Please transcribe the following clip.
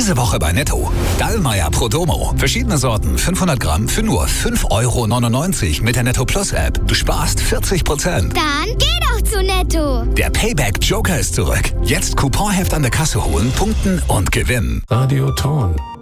Diese Woche bei Netto. Dallmayr Prodomo. Verschiedene Sorten, 500 Gramm für nur 5,99 € mit der Netto Plus App. Du sparst 40%. Dann geh doch zu Netto. Der Payback Joker ist zurück. Jetzt Couponheft an der Kasse holen, punkten und gewinnen. Radio Thorn.